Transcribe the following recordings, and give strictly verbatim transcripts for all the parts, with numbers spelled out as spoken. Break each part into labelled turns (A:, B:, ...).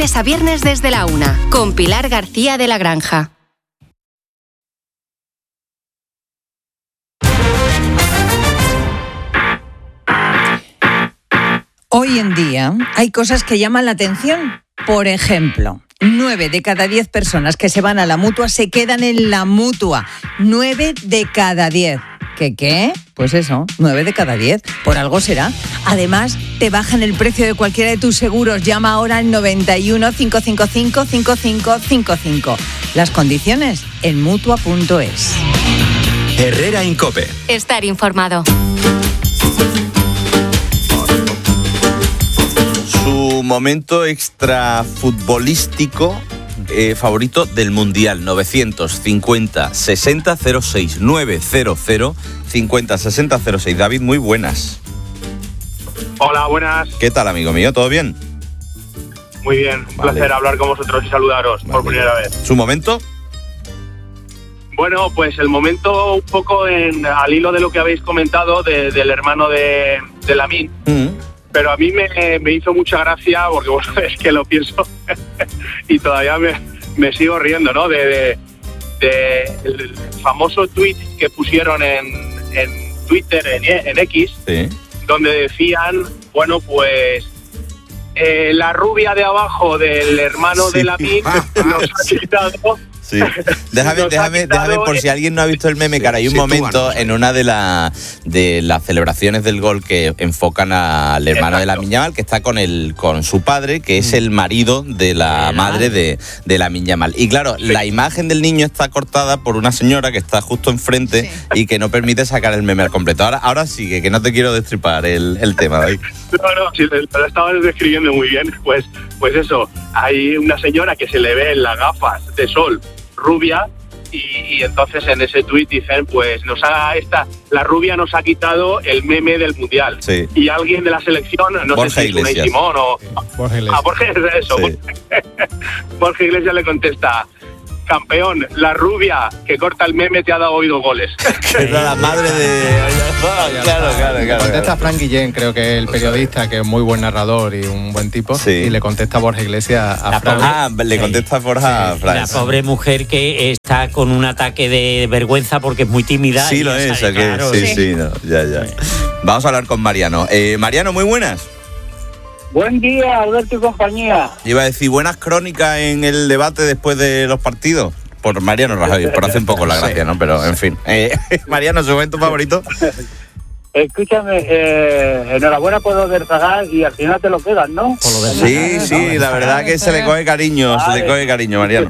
A: lunes a viernes desde la una, con Pilar García de la Granja.
B: Hoy en día hay cosas que llaman la atención. Por ejemplo, nueve de cada diez personas que se van a la Mutua se quedan en la Mutua. nueve de cada diez. ¿Qué qué? Pues eso, nueve de cada diez. Por algo será. Además, te bajan el precio de cualquiera de tus seguros. Llama ahora al noventa y uno, cinco cinco cinco, cinco cinco cinco cinco. Las condiciones en mutua punto es.
C: Herrera en COPE.
A: Estar informado.
D: Su momento extrafutbolístico eh, favorito del Mundial, novecientos cincuenta sesenta cero seis, novecientos cincuenta sesenta cero seis. David, muy buenas.
E: Hola, buenas.
D: ¿Qué tal, amigo mío? ¿Todo bien?
E: Muy bien, un vale. placer hablar con vosotros y saludaros vale. por primera vez.
D: ¿Su momento?
E: Bueno, pues el momento un poco en, al hilo de lo que habéis comentado de, del hermano de, de Lamine. Mm. Pero a mí me, me hizo mucha gracia, porque vos sabés que lo pienso y todavía me, me sigo riendo, ¿no? De, de, de el famoso tuit que pusieron en, en Twitter, en, en X, sí. donde decían, bueno, pues eh, la rubia de abajo del hermano sí. de Lamine nos ha quitado...
D: Sí. Déjame, déjame, déjame, por si alguien no ha visto el meme, cara, hay un momento en una de, la, de las celebraciones del gol que enfocan al hermano de Lamine Yamal, que está con el, con su padre, que es el marido de la madre de, de Lamine Yamal. Y claro, la imagen del niño está cortada por una señora que está justo enfrente sí. y que no permite sacar el meme al completo. Ahora, ahora sigue, que no te quiero destripar el, el tema, David.
E: No, no, si lo estabas describiendo muy bien, pues, pues eso, hay una señora que se le ve en las gafas de sol rubia y, y entonces en ese tuit dicen pues nos ha esta la rubia nos ha quitado el meme del mundial sí. y alguien de la selección no
D: Borja
E: sé si es Unai Simón o sí.
D: Borja Iglesias.
E: a Borja eso sí. Borja Iglesias le contesta: campeón, la rubia que corta el meme te ha dado oído goles.
D: Es la madre de...
F: Claro, claro, claro. Le contesta a Frank Guillén, creo que es el periodista, que es muy buen narrador y un buen tipo, sí. y le contesta a Borja Iglesias a Frank.
D: Ah, le contesta a Borja a Frank.
G: La pobre mujer que está con un ataque de vergüenza porque es muy tímida.
D: Sí, lo es, sale, claro, sí, sí, sí no, ya, ya. Vamos a hablar con Mariano. Eh, Mariano, muy buenas.
H: Buen día, Alberto y compañía.
D: Iba a decir, buenas crónicas en el debate después de los partidos. Por Mariano Rajoy, por hacer un poco la gracia, ¿no? Pero, en fin. Eh, Mariano, ¿su momento favorito?
H: Escúchame, eh, enhorabuena por lo del Zagal y al final te lo quedas, ¿no?
D: Sí, sí, la verdad que se le coge cariño, se le coge cariño, Mariano.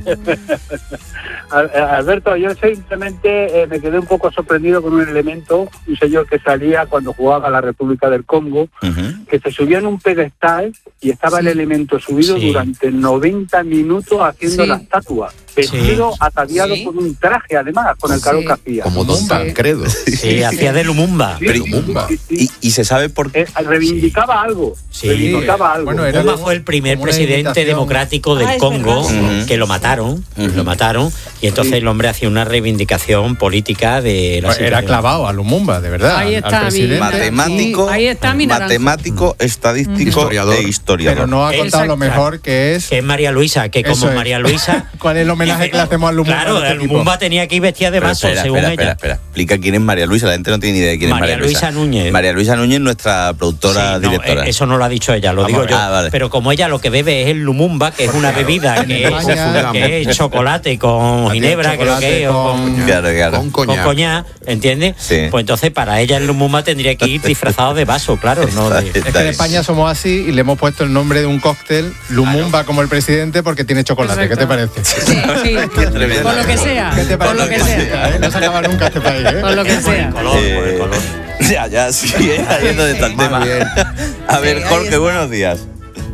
H: Alberto, yo simplemente eh, me quedé un poco sorprendido con un elemento, un señor que salía cuando jugaba la República del Congo, uh-huh. que se subía en un pedestal y estaba sí. el elemento subido sí. durante noventa minutos haciendo sí. la estatua, vestido, sí. ataviado sí. con un traje además, con el calor sí. que hacía.
D: Como Don Tancredo.
G: Sí, sí, hacía de Lumumba.
H: Sí,
D: Pero, Lumumba. Sí, sí. Y, y se sabe por qué.
H: Eh, reivindicaba sí. algo. Sí. Reivindicaba algo.
G: Bueno, era Lumumba fue el primer presidente democrático del ah, Congo, uh-huh. que lo mataron, uh-huh. lo mataron, y entonces sí. el hombre hacía una reivindicación política de la
F: pues era clavado a Lumumba, de verdad.
I: Ahí está,
F: al presidente.
D: Matemático,
I: ahí está mi
D: matemático, estadístico historiador. e historiador.
F: Pero no ha contado Exacto. lo mejor que es...
G: Que es María Luisa, que como es. María Luisa...
F: ¿Cuál es el homenaje que le hacemos a Lumumba?
G: Claro,
F: este
G: Lumumba tenía que ir vestida de vaso,
D: espera,
G: según
D: espera,
G: ella.
D: Espera, espera, explica quién es María Luisa, la gente no tiene ni idea de quién
G: María
D: es María Luisa.
G: Luisa Núñez.
D: María Luisa Núñez, nuestra productora
G: sí, no,
D: directora.
G: Eso no lo ha dicho ella, lo Vamos, digo yo.
D: Ah, vale.
G: Pero como ella lo que bebe es el Lumumba, que es una bebida que, es, que es chocolate con ginebra, creo que, o con,
D: claro, claro.
G: con coñac, con coñac ¿entiendes? Sí. Pues entonces para ella el Lumumba tendría que ir disfrazado de vaso, claro. No de...
F: Es que en España somos así y le hemos puesto el nombre de un cóctel, Lumumba claro. como el presidente, porque tiene chocolate.
I: Correcto.
F: ¿Qué te parece?
I: Sí, sí. Por lo que sea.
F: ¿Qué te parece?
I: Por lo que sea.
F: ¿Eh? No se acaba nunca este país, ¿eh?
I: Por lo que sea.
G: Por el color, eh, por el color.
D: Ya, ya, sí, eh, ahí es donde está el tema. Bien. A ver, sí, Jorge, buenos días.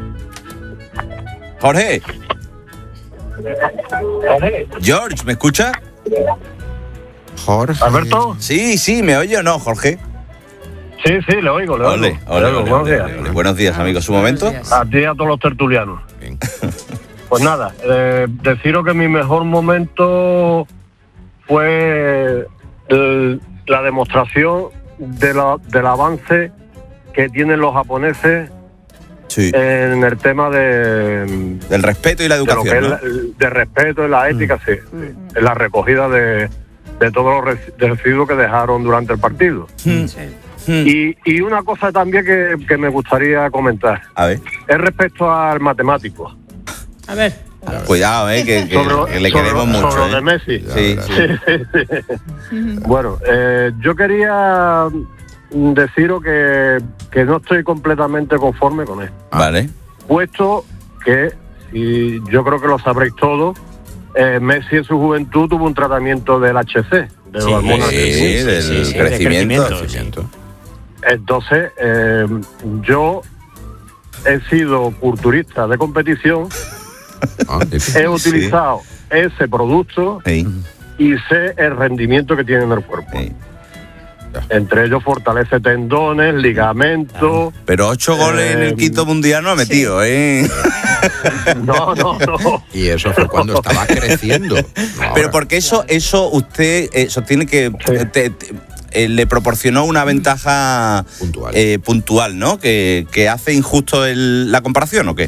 D: Jorge. George, ¿me escucha?
F: Jorge.
E: ¿Alberto?
D: Sí, sí, ¿me oye o no, Jorge?
E: Sí, sí, le oigo, le
D: ole,
E: oigo.
D: Ole, ole,
E: buenos
D: ole,
E: días.
D: ole, ole. Buenos días, amigos. ¿Su momento?
E: A ti y a todos los tertulianos. Bien. Pues nada, eh, deciros que mi mejor momento fue el, la demostración de la, del avance que tienen los japoneses
J: sí. en el tema de...
D: Del respeto y la educación,
J: de,
D: ¿no?
J: la, de respeto y la ética, mm. sí, sí. En la recogida de, de todos los residuos que dejaron durante el partido. Mm. Sí. Y, y una cosa también que, que me gustaría comentar.
D: A ver.
J: Es respecto al matemático.
I: A ver.
D: Cuidado, eh, que, que, sobre, que le
J: sobre,
D: queremos mucho.
J: Sobre
D: eh.
J: de Messi.
D: Sí,
J: sí. sí. Bueno, eh, yo quería deciros que, que no estoy completamente conforme con esto.
D: Vale.
J: Puesto que, y yo creo que lo sabréis todos, eh, Messi en su juventud tuvo un tratamiento del H C, de
D: sí,
J: hormonas
D: sí, sí, sí, del sí, sí, crecimiento.
G: De crecimiento.
J: Entonces, eh, yo he sido culturista de competición, ah, he utilizado sí. ese producto sí. y sé el rendimiento que tiene en el cuerpo. Sí. Entre ellos fortalece tendones, ligamentos.
D: Pero ocho goles eh, en el quinto mundial no ha metido, sí. ¿eh?
J: No, no, no.
K: Y eso fue cuando estaba creciendo. No,
D: pero porque eso, eso usted eh, sostiene que sí. te, te, eh, le proporcionó una ventaja puntual, eh, puntual ¿no? Que, que hace injusto el, la comparación, ¿o qué?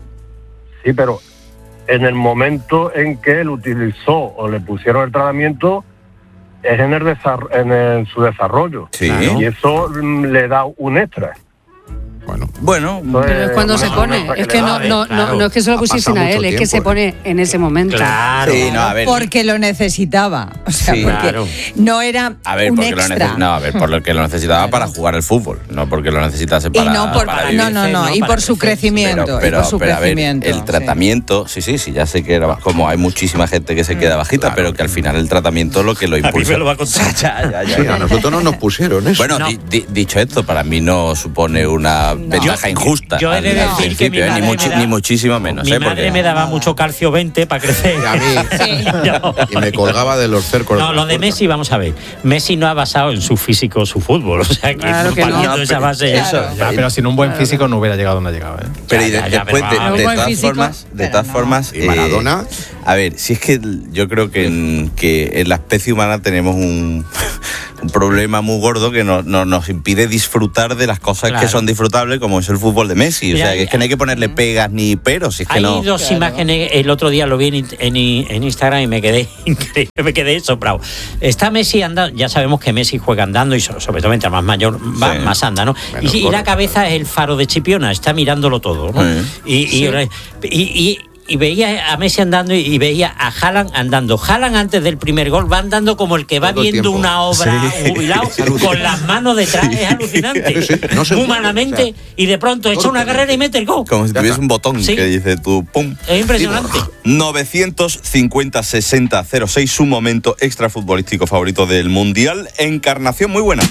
J: Sí, pero en el momento en que él utilizó o le pusieron el tratamiento, es en, el desarro- en, el, en su desarrollo.
D: Sí.
J: Y eso mm, le da un extra.
D: Bueno, bueno.
I: Entonces, pero es cuando se pone. Es que no, no, no, no es que se lo pusiesen a él, es que se pone en ese momento.
G: Claro.
D: Sí, no, a ver.
B: Porque lo necesitaba. O sea,
D: sí,
B: porque
D: claro.
B: no era
D: a ver,
B: un
D: porque
B: extra.
D: Lo neces- no, a ver, por lo que lo necesitaba claro. para jugar al fútbol, no porque lo necesitase para.
B: Y no, por,
D: para
B: no, no, no, y por su crecimiento.
D: Pero, pero,
B: y por su
D: pero
B: crecimiento,
D: a ver, el tratamiento, sí, sí, sí, ya sé que era como hay muchísima gente que se queda bajita, claro. pero que al final el tratamiento es lo que lo impulsa.
G: A mí me lo va a contar.
D: ya, ya, ya,
K: sí, a nosotros no nos pusieron eso.
D: Bueno,
G: no.
D: di, di, dicho esto, para mí no supone una no. ventaja injusta.
G: Yo he de decir que mi madre
D: ni, muchi-
G: da,
D: ni muchísimo menos.
G: Mi
D: ¿eh?
G: madre
D: Porque...
G: me daba mucho calcio veinte para crecer.
K: Y a mí.
B: Sí.
G: no.
K: Y me colgaba de los cercos.
G: No, lo de Messi, vamos a ver. Messi no ha basado en su físico su fútbol. O sea, que,
B: claro que
G: partiendo
B: no.
G: de esa base.
B: Claro.
G: Eso,
F: ya, pero sin un buen físico no hubiera llegado donde ha llegado. ¿eh?
D: Pero
G: ya,
D: y de,
G: ya, ya,
D: después,
G: pero
D: de, de, de todas
B: físico,
D: formas, de todas
B: no.
D: formas.
K: ¿Y Maradona?
D: Eh, a ver, si es que yo creo que en, que en la especie humana tenemos un, un problema muy gordo que no, no, nos impide disfrutar de las cosas claro. que son disfrutables, como es el fútbol de Messi. O sea, que es que no hay que ponerle pegas ni peros. Si es que
G: hay
D: no.
G: dos claro. imágenes, el otro día lo vi en, en, en Instagram y me quedé increíble, me quedé soprado. Está Messi andando, ya sabemos que Messi juega andando y sobre todo mientras más mayor va, sí. más anda, ¿no? Menos y, y la cabeza es el faro de Chipiona, está mirándolo todo, ¿no? Sí. Y, sí. y, y, y y veía a Messi andando y veía a Haaland andando. Haaland antes del primer gol va andando como el que va todo viendo una obra sí. jubilado con las manos detrás. Sí. Es alucinante. Sí, sí. No Humanamente. Puede, o sea, y de pronto echa una carrera y mete el gol.
D: Como si tuviese un botón sí. que dice tú, ¡pum!
G: Es impresionante.
D: novecientos cincuenta sesenta cero seis, su momento extra futbolístico favorito del Mundial. Encarnación, muy buena.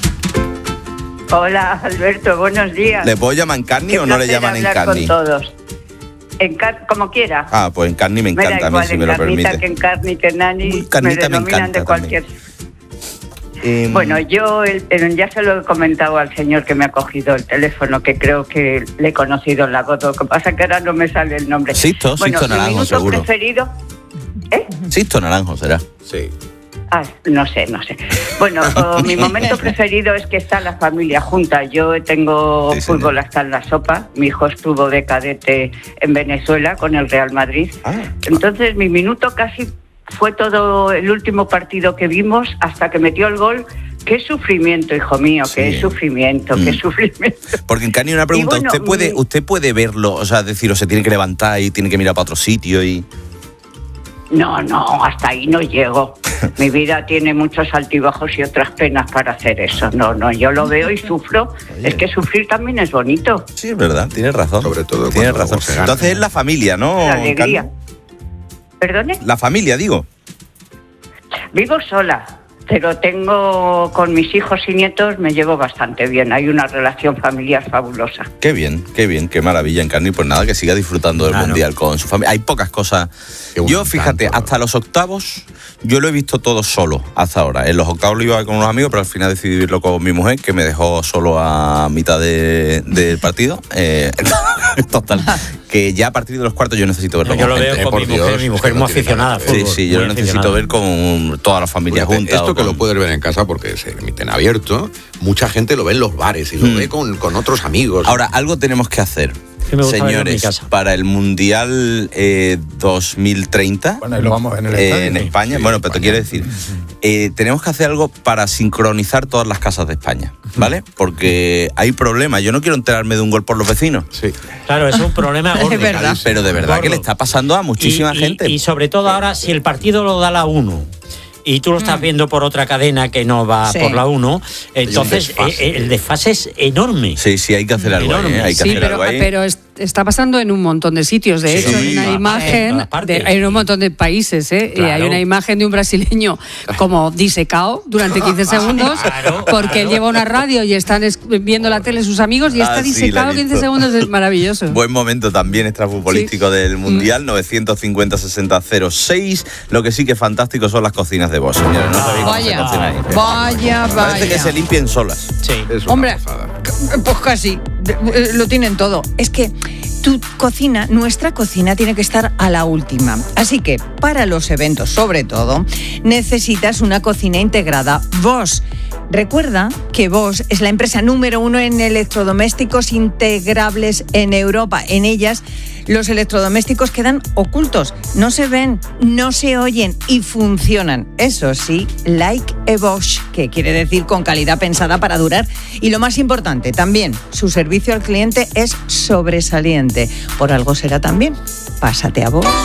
L: Hola, Alberto, buenos días.
D: ¿Le puedo llamar Encarni o no le llaman Encarni?
L: Con todos. Encar- como quiera.
D: Ah, pues Encarni me encanta, me da igual, a mí, si me lo permite.
L: Que Encarni, que Nani,
D: Carnita me, me encanta
L: de cualquier... Eh, bueno, yo el, el, ya se lo he comentado al señor que me ha cogido el teléfono, que creo que le he conocido en la voz. Lo que pasa es que ahora no me sale el nombre.
D: Sisto,
L: bueno,
D: Sisto Naranjo,
L: mi
D: seguro.
L: preferido... ¿Eh?
D: Sisto Naranjo será.
K: Sí.
L: Ah, no sé, no sé. Bueno, oh, mi momento preferido es que está la familia junta. Yo tengo sí, fútbol hasta en la sopa. Mi hijo estuvo de cadete en Venezuela con el Real Madrid. Ah, Entonces mi minuto casi fue todo el último partido que vimos hasta que metió el gol. Qué sufrimiento, hijo mío, sí. qué sufrimiento, mm. qué sufrimiento.
D: Porque en Cani una pregunta, bueno, ¿usted puede, mi... usted puede verlo? O sea, decir, o se tiene que levantar y tiene que mirar para otro sitio y...
L: No, no, hasta ahí no llego. Mi vida tiene muchos altibajos y otras penas para hacer eso. No, no, yo lo veo y sufro. Oye. Es que sufrir también es bonito.
D: Sí, es verdad, tienes razón.
K: Sobre todo
D: tienes razón. Entonces es la familia, ¿no?
L: La alegría.
D: Carmen?
L: ¿Perdone?
D: La familia, digo.
L: Vivo sola, pero tengo con mis hijos y nietos, me llevo bastante bien. Hay una relación familiar fabulosa.
D: Qué bien, qué bien, qué maravilla, Encarni. Pues nada, que siga disfrutando del claro. Mundial con su familia. Hay pocas cosas. Yo, fíjate, tanto, hasta los octavos, yo lo he visto todo solo hasta ahora. En los octavos lo iba con unos amigos, pero al final decidí vivirlo con mi mujer, que me dejó solo a mitad de, del partido. Eh, total. Que ya a partir de los cuartos yo necesito verlo.
G: Yo
D: con
G: lo
D: gente.
G: veo con
D: eh,
G: mi mujer,
D: Dios,
G: mi mujer muy aficionada.
D: Sí, sí, yo lo necesito ver con toda la familia
K: pues
D: junta.
K: Esto que
D: con...
K: lo puedes ver en casa porque se emiten abierto, mucha gente lo ve en los bares y lo hmm. ve con, con otros amigos.
D: Ahora, algo tenemos que hacer.
G: que me gusta
D: Señores,
G: verlo en mi casa.
D: para el Mundial eh, dos mil treinta,
F: bueno, ahí lo vamos a ver en el
D: eh,
F: estadio.
D: en España, sí, bueno, pero te quiero decir, eh, tenemos que hacer algo para sincronizar todas las casas de España, ¿vale? Porque hay problemas. Yo no quiero enterarme de un gol por los vecinos.
K: Sí.
G: Claro, es un problema gordo.
B: Es verdad.
D: Pero de verdad
G: Gordo.
D: que le está pasando a muchísima
G: y, y,
D: gente.
G: Y sobre todo ahora, si el partido lo da la uno y tú lo estás viendo por otra cadena que no va
B: Sí.
G: por la uno, entonces
K: desfase.
G: eh, el desfase es enorme.
D: Sí, sí, hay que hacer algo ahí, ¿eh? Hay que
I: Sí,
D: hacer
I: pero,
D: algo ahí.
I: pero es- está pasando en un montón de sitios. De
D: Sí,
I: hecho, hay una
D: en
I: imagen,
G: todas partes.
I: de, hay un montón de países, ¿eh? Y
G: Claro.
I: hay una imagen de un brasileño como disecado durante quince segundos,
G: Claro,
I: porque
G: claro.
I: él lleva una radio y están es- viendo la tele sus amigos y
D: Ah,
I: está
D: sí, la he
I: disecado
D: visto.
I: quince segundos. Es maravilloso.
D: Buen momento también extrafutbolístico del Mundial, novecientos cincuenta sesenta cero seis. Lo que sí que es fantástico son las cocinas de Bosch, señores. No sabéis cómo se
B: Vaya,
D: cocina ahí.
B: vaya,
D: Parece que
B: vaya.
D: se limpien solas.
G: Sí.
K: Es una
B: Hombre,
K: pasada.
B: c- pues casi, de- eh, lo tienen todo. Es que tu cocina, nuestra cocina, tiene que estar a la última. Así que, para los eventos, sobre todo, necesitas una cocina integrada Bosch. Recuerda que Bosch es la empresa número uno en electrodomésticos integrables en Europa. En ellas, los electrodomésticos quedan ocultos, no se ven, no se oyen y funcionan. Eso sí, like a Bosch, que quiere decir con calidad pensada para durar. Y lo más importante, también, su servicio al cliente es sobresaliente. Por algo será también. Pásate a Bosch.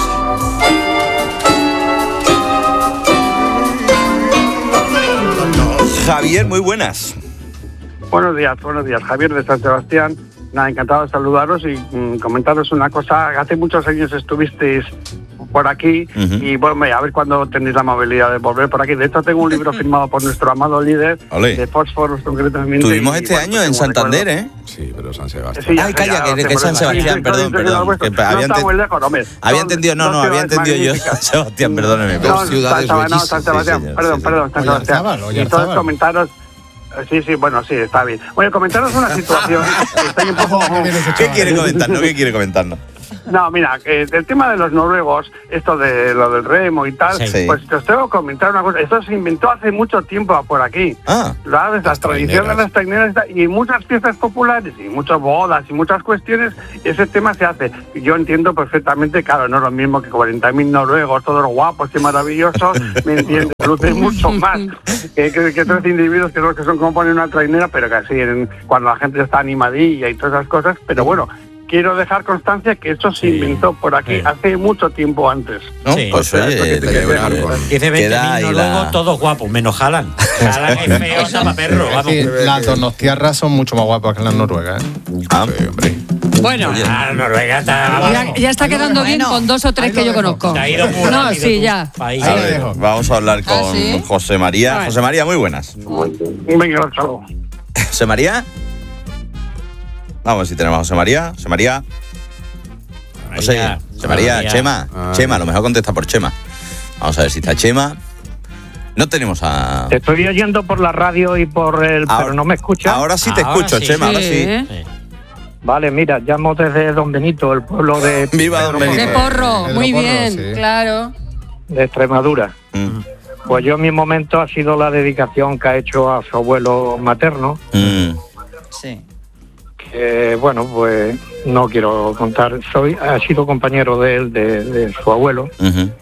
D: Javier, muy buenas.
H: Buenos días, buenos días. Javier de San Sebastián. Nada, encantado de saludaros y mm, comentaros una cosa. Hace muchos años estuvisteis por aquí
D: Ujú.
H: y bueno, a ver cuándo tenéis la amabilidad de volver por aquí. De hecho, tengo un libro firmado por nuestro amado líder
D: Ole.
H: de Fósforos, concretamente.
D: Tuvimos
H: y,
D: este
H: bueno,
D: año
H: pues
D: en
H: tengo un
D: Santander,
H: recuerdo.
D: ¿eh?
K: Sí, pero San Sebastián.
H: Sí, ya
D: Ay,
H: sé,
D: calla,
H: ya
D: que-
H: lo sé,
D: que
H: por
D: San
H: eso.
D: Sebastián,
H: Sí,
D: perdón,
H: soy- soy
D: perdón,
H: de vuestro.
D: que pa- había
H: no está
D: enten-
H: muy lejos, hombre.
D: Había
H: Son
D: entendido, no,
H: dos
D: no, había
H: ciudades
D: entendido yo.
H: magníficas.
D: Sebastián, perdóneme.
K: Dos
H: No,
K: ciudades
H: San, no, San
K: bellísimas.
H: Sebastián,
D: Sí, señor,
H: perdón,
D: sí,
H: perdón, San
F: Oyarzábal,
H: Sebastián.
F: Oyarzábal.
H: Entonces comentaros, sí, sí, bueno, sí, está bien. Bueno, comentaros una situación. Estoy un poco...
D: ¿Qué quiere comentarnos? ¿Qué quiere comentarnos?
H: No, mira, eh, el tema de los noruegos, esto de lo del remo y tal,
D: Sí.
H: pues te os tengo que comentar una cosa. Esto se inventó hace mucho tiempo por aquí.
D: Ah,
H: ¿Sabes? Las tradiciones de las traineras y muchas fiestas populares y muchas bodas y muchas cuestiones, ese tema se hace. Y yo entiendo perfectamente, claro, no es lo mismo que cuarenta mil noruegos, todos guapos y maravillosos, ¿me entiendes? Luce mucho más que, que, que tres individuos que, son- que son como poner una trainera, pero que así, en- cuando la gente está animadilla y todas esas cosas, pero bueno, quiero dejar constancia que esto se
G: Sí,
H: inventó por aquí
G: sí.
H: hace mucho tiempo antes.
D: ¿no?
G: Sí.
D: Pues oye,
H: Esto que te
K: celebrar
D: eh,
K: con-
G: Dice
D: queda ahí
G: veinte mil
D: la-
G: noruegos, todos guapos, menos Haaland. Haaland es feo, llama perro,
F: Es
G: vamos.
F: decir, las donostiarras son mucho más guapas que las noruegas, ¿eh?
D: Ah,
K: Sí, hombre.
I: Bueno,
G: Ah, Noruega está...
I: ya, ya está quedando bien con dos o tres
F: ahí
I: que
F: lo
I: yo
F: dejo.
I: conozco.
G: Te ha ido muy
I: No,
G: rápido
I: sí,
G: tú.
I: ya.
G: País.
D: a
F: lo
D: ver,
F: dejo.
D: vamos a hablar con
B: ¿Ah, sí?
D: José María.
I: Vale.
D: José María, muy buenas.
H: Venga, hasta luego.
D: José María. Vamos a ver si tenemos a José María. José María. José,
G: María,
D: José María,
G: María.
D: Chema.
K: Ay.
D: Chema, a lo mejor contesta por Chema. Vamos a ver si está Chema. No tenemos a.
M: Te estoy oyendo por la radio y por el...
D: Ahora-
M: pero no me escuchas.
D: Ahora sí te
G: Ahora
D: escucho,
G: sí.
D: Chema, ahora sí.
I: ¿eh?
G: Sí.
M: Vale, mira, llamo desde Don Benito, el pueblo de...
D: Viva Don Benito.
I: De porro,
F: Pedro
I: muy
F: Porro,
I: bien,
F: sí.
I: claro.
M: de Extremadura.
D: Mm,
M: Pues yo en mi momento ha sido la dedicación que ha hecho a su abuelo materno,
D: mm.
B: Sí.
M: que bueno, pues no quiero contar, soy ha sido compañero de él, de, de su abuelo,
D: Ujú.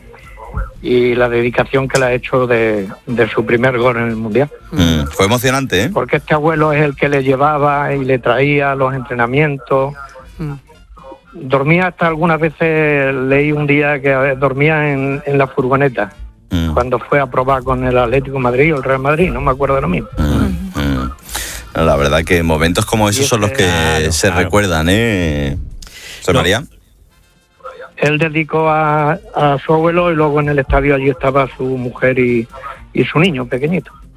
M: y la dedicación que le ha hecho de, de su primer gol en el Mundial.
D: Mm. Fue emocionante, ¿eh?
M: Porque este abuelo es el que le llevaba y le traía los entrenamientos.
I: Mm.
M: Dormía hasta algunas veces, leí un día que a ver, dormía en, en la furgoneta,
D: Mm.
M: cuando fue a probar con el Atlético de Madrid o el Real Madrid, no me acuerdo de lo mismo.
D: Mm, mm. No, la verdad que momentos como esos son los que
G: Claro,
D: se
G: claro.
D: recuerdan, ¿eh? José
G: No.
D: María.
M: Él dedicó a, a su abuelo y luego en el estadio allí estaba su mujer y, y su niño pequeñito.